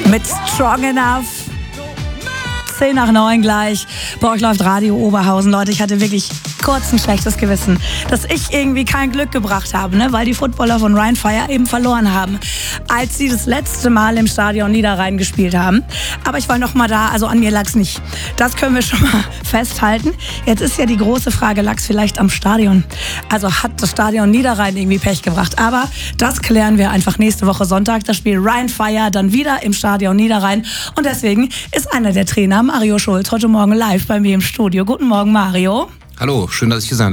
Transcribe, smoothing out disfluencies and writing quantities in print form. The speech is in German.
mit Strong Enough. 10 nach 9 gleich. Bei euch läuft Radio Oberhausen. Leute, ich hatte wirklich kurz ein schlechtes Gewissen, dass ich irgendwie kein Glück gebracht habe, ne? Weil die Footballer von Rhein Fire eben verloren haben, als sie das letzte Mal im Stadion Niederrhein gespielt haben. Aber ich war noch mal da, also an mir lag's nicht. Das können wir schon mal festhalten. Jetzt ist ja die große Frage, lag's vielleicht am Stadion? Also hat das Stadion Niederrhein irgendwie Pech gebracht? Aber das klären wir einfach nächste Woche Sonntag. Das Spiel Rhein Fire dann wieder im Stadion Niederrhein. Und deswegen ist einer der Trainer, Mario Schulz, heute Morgen live bei mir im Studio. Guten Morgen, Mario. Hallo, schön, dass ich hier sein darf.